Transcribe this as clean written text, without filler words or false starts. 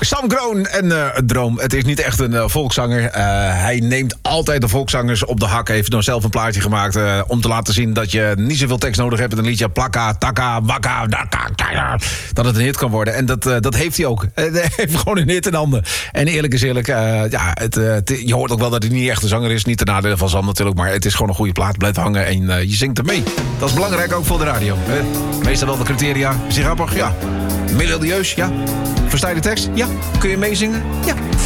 Sam Kroon en Droom. Het is niet echt een volkszanger. Hij neemt altijd de volkszangers op de hak. Heeft nog zelf een plaatje gemaakt om te laten zien dat je niet zoveel tekst nodig hebt. Een liedje plakka, takka, wakka, dakka, dat het een hit kan worden. En dat heeft hij ook. Hij heeft gewoon een hit in handen. En eerlijk is eerlijk, je hoort ook wel dat hij niet echt een zanger is. Niet ten nadele van Sam natuurlijk, maar het is gewoon een goede plaat. Blijft hangen en je zingt ermee. Dat is belangrijk ook voor de radio. Meestal wel de criteria. Is hij grappig? Ja. Melodieus? Ja. Versta je de tekst? Ja. Kun je meezingen? Ja.